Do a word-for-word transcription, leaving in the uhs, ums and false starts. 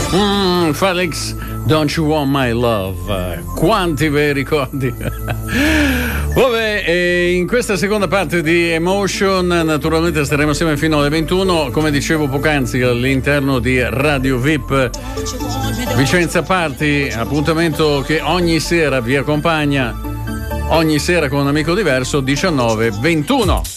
Mm, Felix, don't you want my love? Quanti bei ricordi. Vabbè, e in questa seconda parte di Emotion naturalmente staremo assieme fino alle ventuno, come dicevo poc'anzi, all'interno di Radio V I P Vicenza Party, appuntamento che ogni sera vi accompagna, ogni sera con un amico diverso, diciannove ventuno.